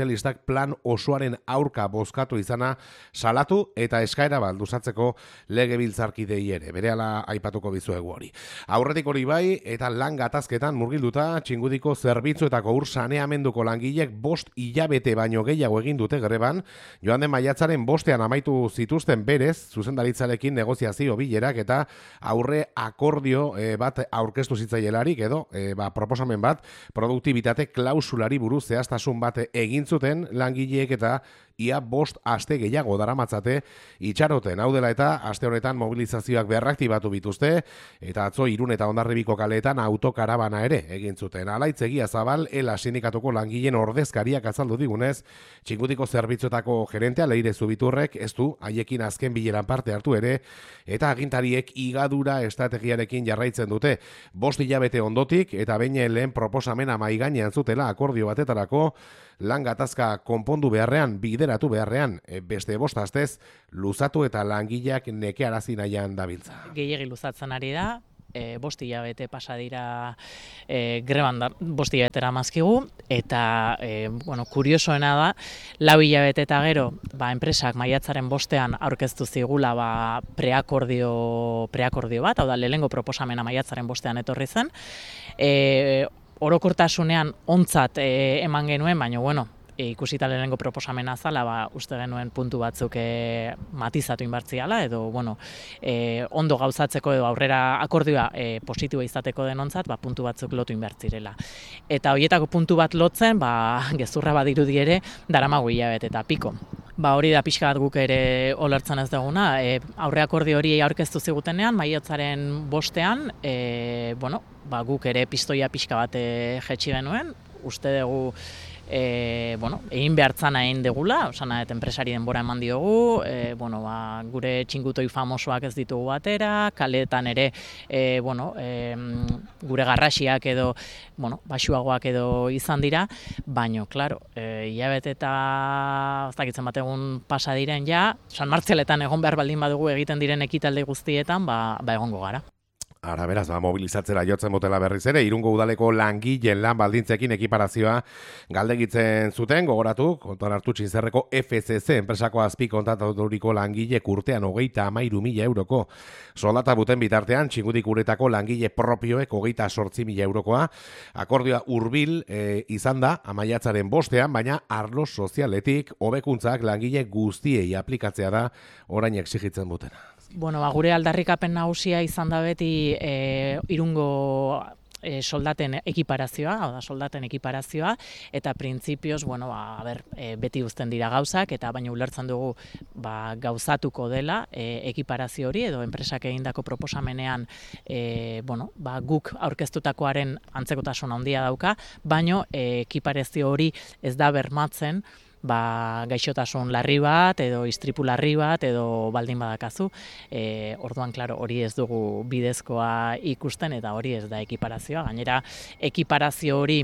sozialistak plan osoaren aurka bozkatu izana salatu eta eskaera bat luzatzeko legebiltzarkidei ere. Berehala aipatuko bizuegu hori. Aurretik hori bai eta lan gatazketan murgilduta Txingudiko zerbitzuetako ur saneamenduko langilek bost hilabete baino gehiago egin dute greban, joan den maiatzaren bostean amaitu zituzten berez, zuzendaritzarekin negoziazio bilerak eta aurre akordio e, bat aurkeztu zitzaielarik edo e, ba, proposamen bat produktibitate klausulari buruz zehaztasun bat egin zuten langileek eta ia bost aste gehiago daramatzate itxaroten. Hau dela eta aste honetan mobilizazioak berraktibatu bituzte eta atzo Irun eta Hondarribiko kaleetan autokarabana ere egin zuten. Alaitz Egiazabal, Ela sindikatuko langileen ordezkariak azaldu digunez, Txingudiko zerbitzuetako gerentea Leire Zubiturrek ez du haiekin azken bileran parte hartu ere eta agintariek igadura estrategiarekin jarraitzen dute. Bost hilabete ondotik eta behin lehen proposamena mahai gainean zutela akordio batetarako lan gatazka konpondu beharrean, bideratu beharrean, beste bost astez luzatu eta langileak nekearazi nahian dabiltza. Gehiegi luzatzen ari da, e, bost hilabete pasa dira e, greban da, bost hilabetera mazkigu, eta e, bueno, kuriosoena da, lau hilabete eta gero, ba, enpresak maiatzaren bostean aurkeztu zigula ba, preakordio, preakordio bat, hau da, lehengo proposamena maiatzaren bostean etorri zen, e, orokortasunean ontzat e, eman genuen, baina bueno, e, ikusita lehenengo proposamena zala, ba, uste genuen puntu batzuk e, matizatu inbartziala, edo bueno, e, ondo gauzatzeko edo aurrera akordioa e, positiboa izateko denontzat, ba, puntu batzuk lotu inbartzirela. Eta horietako puntu bat lotzen, ba, gezurra badirudi ere, daramago hilabete eta piko. Ba, hori da pixka bat guk ere olertzen ez duguna, e, aurre akordio hori aurkeztu zigutenean, maiatzaren bostean, e, bueno, ba, guk ere pistoia pixka bat e, jetxi genuen, uste dugu E, bueno, egin behartzana egin degula, osana eta enpresari denbora eman diogu, e, bueno, ba, gure txingutoi famosoak ez ditugu batera, kaletan ere e, bueno, e, gure garrasiak edo bueno, basuagoak edo izan dira, baino, klaro, e, hilabete eta ez dakitzen bat egun pasa diren ja, San Martzialetan egon behar baldin badugu egiten diren ekitalde guztietan, ba, ba egongo gara. Ara, beraz, ba, mobilizatzera jotzen botela berriz ere, Irungo udaleko langileen lan baldintzekin ekiparazioa galdegitzen zuten, gogoratu, kontuan hartu Txinzerreko F C C, enpresako azpi kontrataturiko langilek urtean hogeita amairu mila euroko. Soldata buten bitartean, Txingudik uretako langile propioek hogeita sortzi mila eurokoa. Akordioa hurbil e, izan da, amaiatzaren bostean, baina arlo sozialetik hobekuntzak langile guztiei aplikatzea da orain exigitzen dutena. Bueno, ba, gure aldarrikapen nagusia izan da beti e, Irungo e, soldaten ekiparazioa, hau da, soldaten ekiparazioa, eta printzipioz, bueno, ba, a ber, e, beti uzten dira gauzak, eta baina ulertzen dugu ba, gauzatuko dela e, ekiparazio hori, edo enpresak egindako proposamenean e, bueno, ba, guk aurkeztutakoaren antzekotasun handia dauka, baina e, ekiparazio hori ez da bermatzen, ba, gaixotasun larri bat, edo istripu larri bat, edo baldin badakazu. E, orduan, klaro, hori ez dugu bidezkoa ikusten, eta hori ez da ekiparazioa. Gainera, ekiparazio hori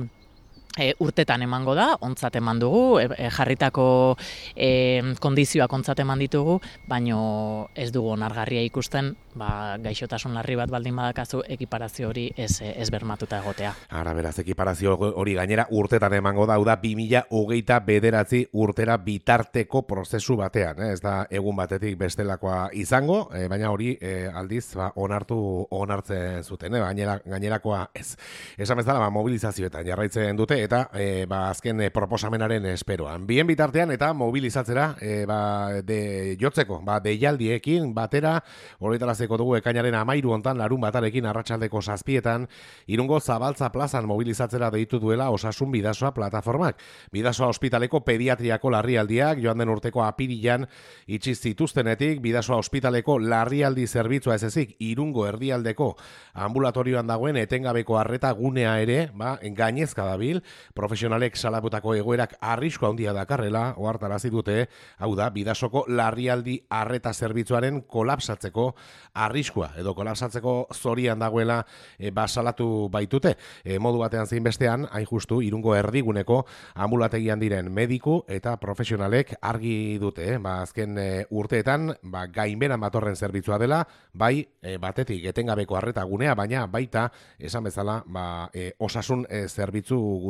E, urtetan emango da, ontzat eman dugu, e, e, jarritako e, kondizioak ontzat eman ditugu, baino ez dugu onargarria ikusten, ba, gaixotasun larri bat baldin badakazu ekiparazio hori ez, ez bermatuta egotea. Ara, beraz, ekiparazio hori gainera urtetan emango da, da bi mila hogeita bederatzi urtera bitarteko prozesu batean, eh? Ez da egun batetik bestelakoa izango, eh, baina hori eh, aldiz ba, onartu onartzen zuten, eh? Gainera, gainerakoa ez. Esan bezala, ba, mobilizazioetan jarraitzen dute, eta e, ba, azken e, proposamenaren esperoan. Bien bitartean eta mobilizatzera e, ba, de jotzeko, ba, deialdiekin batera, horretarazeko dugu ekainaren amairu hontan larun batarekin arratsaldeko zazpietan, Irungo Zabaltza plazan mobilizatzera deitu duela Osasun Bidasoa plataformak. Bidasoa ospitaleko pediatriako larrialdiak joan den urteko apirilan itxi zituztenetik, Bidasoa ospitaleko larrialdi zerbitzua ez ezik, Irungo erdialdeko ambulatorioan dagoen etengabeko arreta gunea ere, ba, gainezka dabil, profesionalek salabutako egoerak arrisko handia dakarrela, ohartarazi dute, hau da, Bidasoko larrialdi arreta zerbitzuaren kolapsatzeko arriskua, edo kolapsatzeko zorian dagoela e, basalatu baitute. E, modu batean zein bestean, hain justu, Irungo erdiguneko ambulategian diren mediku eta profesionalek argi dute, eh? ba, azken e, urteetan, ba, gainberan batorren zerbitzua dela, bai, e, batetik etengabeko arreta gunea, baina baita, esan bezala, ba, e, osasun e, zerbitzu guzti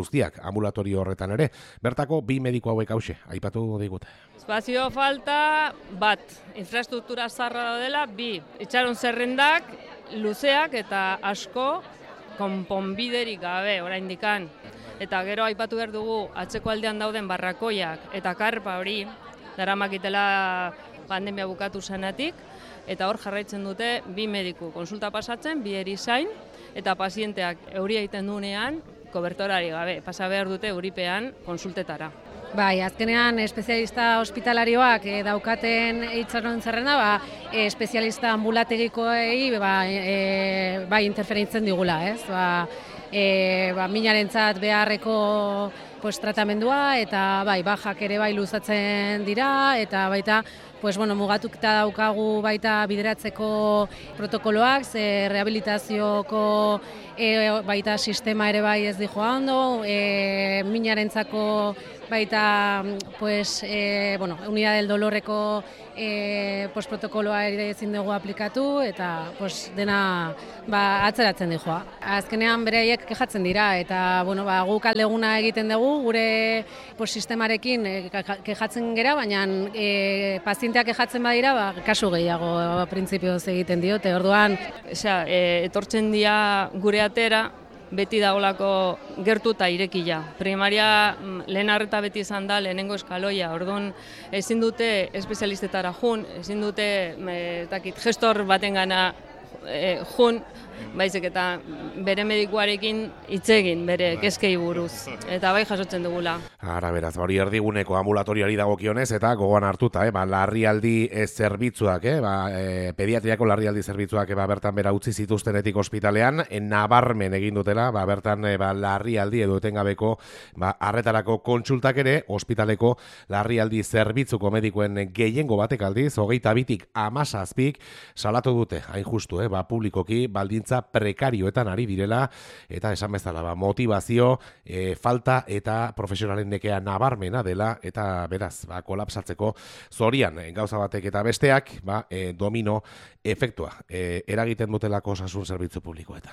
guztiak ambulatorio horretan ere. Bertako bi mediku hauek hause, aipatu digute. Espazio falta bat, infrastruktura zarra dela, bi, itxaron zerrendak, luzeak eta asko konponbiderik gabe oraindikan. Eta gero aipatu behar dugu atzeko aldean dauden barrakoiak eta karpa hori daramakitela pandemia bukatu zenetik, eta hor jarraitzen dute bi mediku konsulta pasatzen, bi erizain, eta pazienteak euria egiten duenean kobertorari gabe, pasa behar dute euripean konsultetara. Bai, azkenean espezialista hospitalarioak e, daukaten itxaron zerrenda, ba, e, espezialista ambulategikoei ba, e, bai interferitzen digula, ez? Ba, e, ba, minarentzat beharreko pues, tratamendua eta bai, bajak ere bai luzatzen dira eta baita pues, bueno, mugatukta daukagu baita bideratzeko protokoloak, ze rehabilitazioko e, baita sistema ere bai ez dijoa ondo, e, minarentzako baita pues, e, bueno, unidad del dolorreko e, pues, protokoloa ere ezin dugu aplikatu eta pues, dena ba, atzeratzen dijoa. Azkenean beraiek kejatzen dira eta bueno, ba, guk aldeguna egiten dugu gure pues, sistemarekin e, kejatzen gera, baina e, pazienteak kejatzen badira, ba, kasu gehiago printzipioz egiten diote. Orduan, Osea, e, etortzen dira gure atera, beti dagoelako gertu eta irekila. Primaria lehen arreta beti izan da lehenengo eskaloia. Orduan ezin dute espezialistetara jun, ezin dute e, takit, gestor batengana e, jun, baizik eta bere medikuarekin hitz egin, bere kezkei buruz. Eta bai jasotzen dugula. Ara beraz, hori erdiguneko ambulatoriari dagokionez eta gogoan hartuta, eh, ba, larrialdi eh, zerbitzuak, eh, ba, eh, pediatriako larrialdi zerbitzuak eh, ba, bertan bera utzi zituztenetik ospitalean, eh, nabarmen egin dutela, ba, bertan eh, ba, larrialdi edo etengabeko ba, arretarako kontsultak ere, ospitaleko larrialdi zerbitzuko medikuen gehiengo batek aldiz, hogeita bitik amazazpik salatu dute, hain justu, eh, ba, publikoki baldintza prekarioetan ari direla, eta esan bezala, ba, motivazio, e, falta eta profesionalen nekea nabarmena dela, eta beraz, ba, kolapsatzeko zorian e, gauza batek eta besteak, ba, e, domino efektua e, eragiten dutelako osasun zerbitzu publikoetan.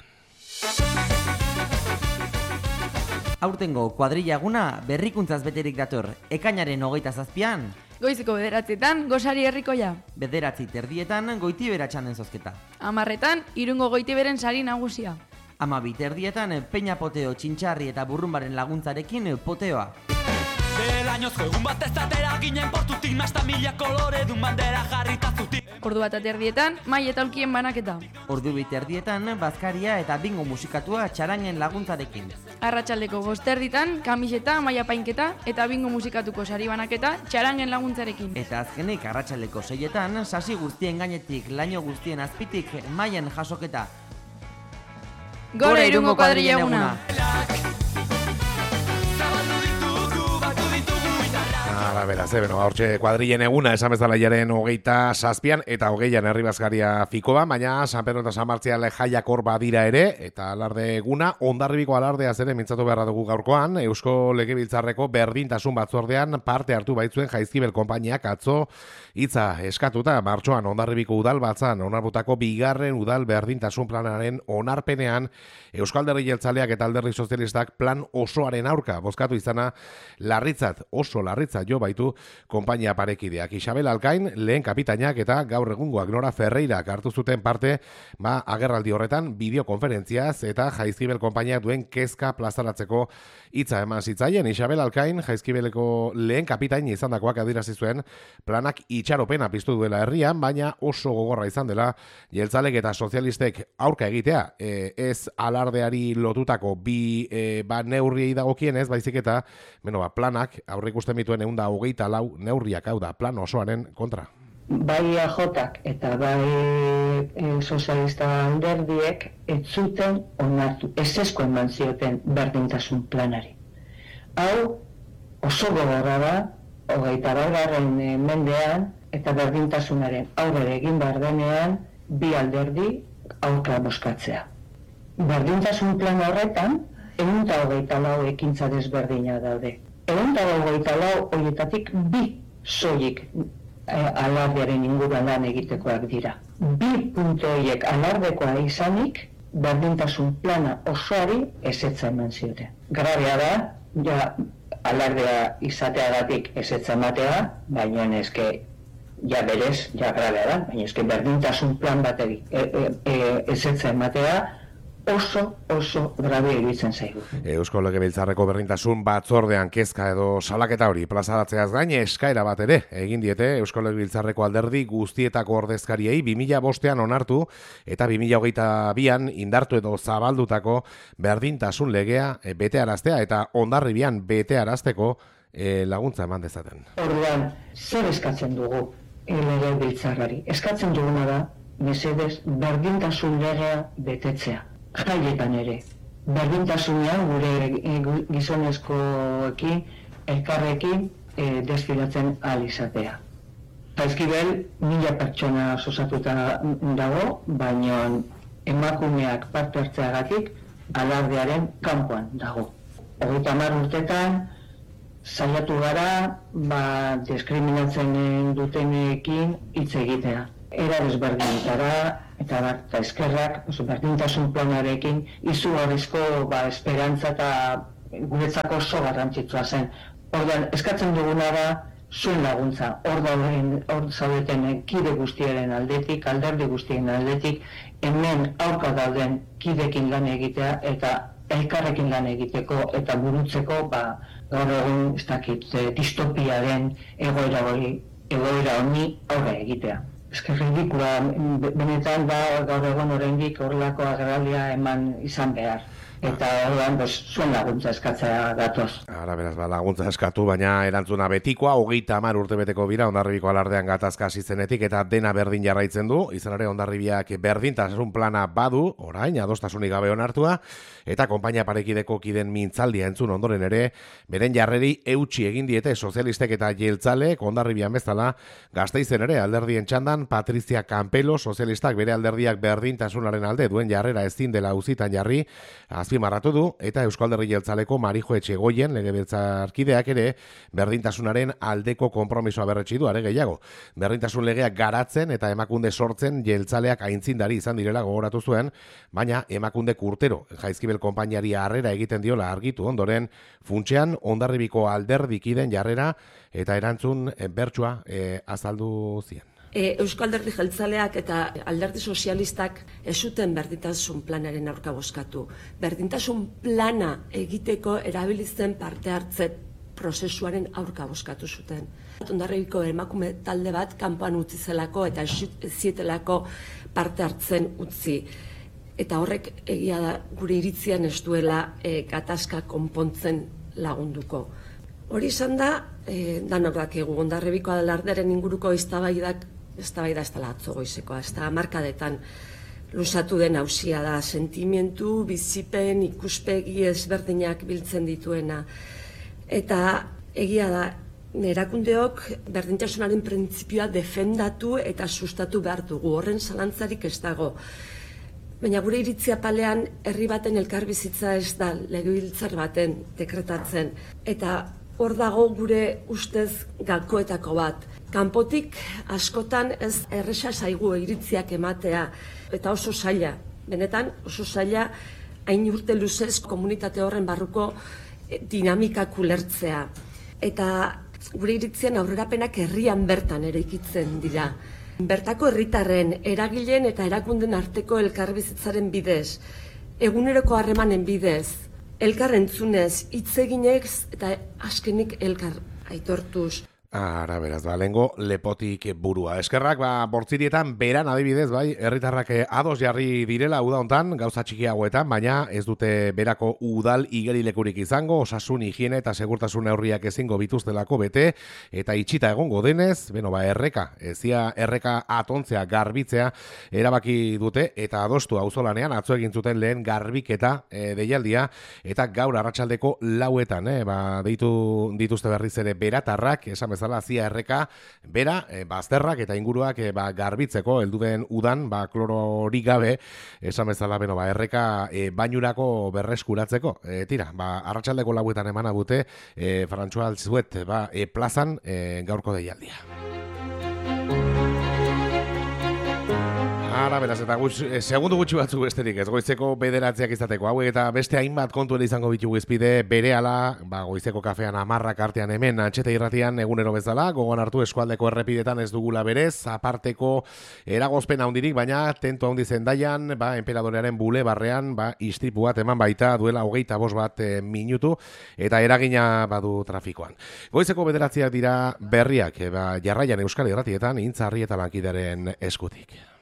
Aurtengo kuadrilla eguna berrikuntzaz beterik dator, ekainaren hogeita zazpian, Goiziko bederatzietan, gozari herrikoia. Bederatzi terdietan, goitibera txanden zozketa. Amarretan, irungo goitiberen sari nagusia. Amabi terdietan, peña poteo, txintxarri eta burrumbaren laguntzarekin poteoa. Delainozko egun bat ez atera ginen portutik Masta mila kolore dun bandera jarrita zutik. Ordu bat aterdietan, mai eta aulkien banaketa. Ordu bit erdietan, bazkaria eta bingo musikatua txarangen laguntzarekin. Arratsaldeko bost erditan, kamiseta, maia painketa eta bingo musikatuko sari banaketa txarangen laguntzarekin. Eta azkenik arratsaldeko seietan, sasi guztien gainetik, laino guztien azpitik, maien jasoketa. Gora irungo kuadrilla eguna! Ara, beraz, eh, beno, hortxe kuadrillen eguna esan bezala jaren hogeita zazpian eta hogeian herri bazkaria fikoa, baina San Pedro eta San Martzial jaiak hor badira ere, eta alarde eguna, Hondarribiko alardea ere mintzatu beharra dugu gaurkoan, Eusko Legebiltzarreko berdintasun batzordean parte hartu baitzuen Jaizkibel konpainiak atzo hitza eskatuta, martxoan Hondarribiko udal batzan, onarbutako bigarren udal berdintasun planaren onarpenean, Euskal Alderdi Jeltzaleak eta Alderdi Sozialistak plan osoaren aurka bozkatu izana larritzat, oso larritzat jo baitu konpainia parekideak. Isabel Alkain, lehen kapitainak eta gaur egungoak Nora Ferreirak hartu zuten parte, ba, agerraldi horretan bideokonferentziaz eta Jaizkibel konpainiak duen kezka plazaratzeko hitza eman zitzaien. Isabel Alkain, Jaizkibeleko lehen kapitain izandakoak adierazi zuen planak itxaropena piztu duela herrian, baina oso gogorra izan dela jeltzalek eta sozialistek aurka egitea, e, ez alardeari lotutako bi e, ba, neurriei dagokienez, baizik eta beno, ba, planak aurreikusten bituen ehun eta hogeita lau neurriak, hau da plan osoaren kontra. Bai A Jak eta bai e, sozialista alderdiek ez zuten onartu, ezezko eman zioten berdintasun planari. Hau oso gogorra da, hogeita baigarren mendean eta berdintasunaren aurrera egin behar denean bi alderdi aurka bozkatzea. Berdintasun plan horretan ehun eta hogeita lau ekintza desberdina daude. Ehun eta hogeita lau horietatik bi soilik alardearen inguruan lan egitekoak dira. Bi puntu horiek alardekoa izanik, berdintasun plana osoari ezetza eman zioten. grabea da, ja, alardea izateagatik ezetza ematea, baina eske ja berez, ja grabea da, baina eske berdintasun plan bateri e, e, e, ezetza ematea oso, oso grabe iruditzen zaigu. Eusko Legebiltzarreko berdintasun batzordean kezka edo salaketa hori plazaratzeaz gain eskaera bat ere egin diete Eusko Legebiltzarreko alderdi guztietako ordezkariei bi mila bostean onartu eta bi mila hogeita bian indartu edo zabaldutako berdintasun legea betearaztea eta Hondarribian betearazteko e, laguntza eman dezaten. Orduan, zer eskatzen dugu Legebiltzarrari? Eskatzen duguna da, mesedez, berdintasun legea betetzea. Jaietan ere, berdintasunean gure gizonezkoekin, elkarrekin e, desfilatzen ahal izatea. Jaizkibel, mila pertsona osatuta dago, baina emakumeak parte hartzeagatik alardearen kanpoan dago. Hogeita hamar urtetan, saiatu gara, ba, diskriminatzen dutenekin hitz egitea. Era desberdinetara, eta bat, eta eskerrak, oso, berdintasun planarekin, izugarrizko ba, esperantza eta guretzako oso garrantzitsua zen. Orduan, eskatzen duguna da, zuen laguntza, hor dauden, hor zaudeten kide guztiaren aldetik, alderdi guztien aldetik, hemen aurka dauden kidekin lan egitea, eta elkarrekin lan egiteko, eta burutzeko, ba, gaur egun, ez dakit, distopiaren egoera hori, egoera honi aurre egitea. Eske ridikula, benetan da gaur egon oraindik horrelako agerraldia eman izan behar. Eta orduan, pues, zuen laguntza eskatzea datoz. Ara, beraz, ba, laguntza eskatu, baina erantzuna betikoa, hogeita hamar urtebeteko bira, Hondarribiko alardean gatazka hasi zenetik eta dena berdin jarraitzen du, izan ere Hondarribiak berdintasun plana badu, orain, adostasunik gabe onartua, eta konpainia parekideko kiden mintzaldia entzun ondoren ere, beren jarreri eutsi egin diete sozialistek eta jeltzalek Hondarribian bezala, Gasteizen ere alderdien txandan, Patrizia Campelo, sozialistak bere alderdiak berdintasunaren alde duen jarrera ezin dela auzitan jarri, azpimarratu du, eta Eusko Alderdi Jeltzaleko Marijo Etxegoien legebiltzarkideak ere berdintasunaren aldeko konpromisoa berretsi du, are gehiago. Berdintasun legeak garatzen eta emakunde sortzen jeltzaleak aintzindari izan direla gogoratu zuen, baina emakunde urtero Jaizkibel konpainiari harrera egiten diola argitu ondoren, funtsean Hondarribiko alderdikiden jarrera eta erantzun bertsua e, azaldu zien. E, Eusko Alderdi Jeltzaleak eta Alderdi Sozialistak ez zuten berdintasun planaren aurka bozkatu. Berdintasun plana egiteko erabilizen parte hartze prozesuaren aurka bozkatu zuten. Hondarribiko emakume talde bat kanpoan utzi zelako eta ez zietelako parte hartzen utzi. Eta horrek egia da gure iritzian ez duela e, gatazka konpontzen lagunduko. Hori izan da, e, danok dakigu Hondarribiko alardearen inguruko eztabaidak eztabaida ez dela atzo goizekoa, ez da hamarkadetan luzatu den auzia da, sentimentu, bizipen, ikuspegi ezberdinak biltzen dituena. Eta egia da, erakundeok berdintasunaren printzipioa defendatu eta sustatu behar dugu, horren zalantzarik ez dago. Baina gure iritzia palean herri baten elkarbizitza ez da legebiltzar baten dekretatzen. Eta hor dago gure ustez gakoetako bat. Kanpotik askotan ez erresa zaigu iritziak ematea, eta oso zaila, benetan oso zaila hain urte luzez komunitate horren barruko dinamikak ulertzea. Eta gure iritzien aurrerapenak herrian bertan eraikitzen dira. Bertako herritarren, eragileen eta erakunden arteko elkarbizitzaren bidez, eguneroko harremanen bidez, elkar entzunez, hitz eginez eta azkenik elkar aitortuz. Ara, beraz, ba, lehengo lepotik burua. Eskerrak, ba, bortzirietan beran adibidez, bai, herritarrak ados jarri direla uda hontan, gauza txikiagoetan, baina ez dute berako udal igerilekurik izango, osasun, higiene eta segurtasun neurriak ezingo bituztelako bete, eta itxita egongo denez, beno, ba, erreka, ezia erreka atontzea, garbitzea, erabaki dute, eta adostu auzolanean, atzo egin zuten lehen garbiketa e, deialdia, eta gaur arratsaldeko lauetan, e, ba, deitu dituzte berriz ere beratarrak, esan bezala zia erreka, bera, e, bazterrak eta inguruak e, ba, garbitzeko, heldu den udan, ba, klororik gabe, esan bezala, beno, ba, erreka e, bainurako berreskuratzeko. E, tira, ba, arratsaldeko lauetan emana dute, e, Frantxoa Altzuet, ba, e, plazan e, gaurko deialdia. Ara, beraz, eta gutx, eh, segundu gutxi batzuk besterik ez, goizeko bederatziak izateko hauek eta beste hainbat kontu ere izango bitugu izpide berehala, ba, goizeko kafean amarrak artean hemen Antxeta irratian egunero bezala, gogoan hartu eskualdeko errepidetan ez dugula berez, aparteko eragozpen handirik, baina tentu handi zendaian, ba, enperadorearen bulebarrean, ba, istripu bat eman baita duela hogeita bost bat e, minutu, eta eragina badu trafikoan. Goizeko bederatziak dira berriak, e, ba, jarraian Euskal Irratietan, Intzarri eta Lankideren eskutik.